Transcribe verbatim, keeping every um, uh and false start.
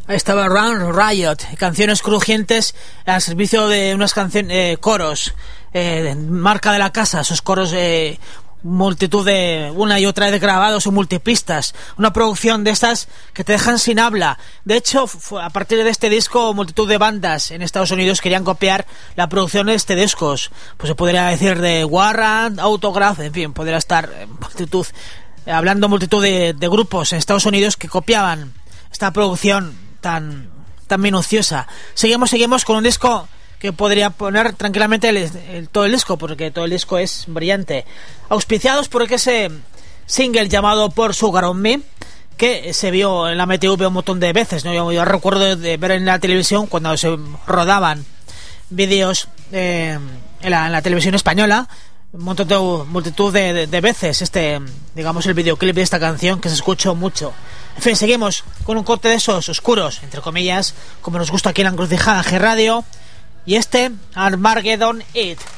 Ahí estaba Run Riot, canciones crujientes al servicio de unas canciones, eh, coros, eh, marca de la casa, esos coros, eh, multitud de una y otra vez grabados en multipistas, una producción de estas que te dejan sin habla. De hecho, fue a partir de este disco, multitud de bandas en Estados Unidos querían copiar la producción de este disco. Pues se podría decir de Warrant, Autograph, en fin, podría estar en multitud, eh, hablando multitud de, de grupos en Estados Unidos que copiaban esta producción tan tan minuciosa. Seguimos, seguimos con un disco que podría poner tranquilamente el, el, todo el disco, porque todo el disco es brillante. Auspiciados por ese single llamado Pour Sugar on Me, que se vio en la M T V un montón de veces, ¿no? Yo, yo recuerdo de ver en la televisión cuando se rodaban vídeos eh, en, la, en la televisión española, un montón de multitud de, de, de veces este, digamos, el videoclip de esta canción, que se escuchó mucho. En fin, seguimos con un corte de esos oscuros, entre comillas, como nos gusta aquí en la Encrucijada G Radio, y este Armageddon It.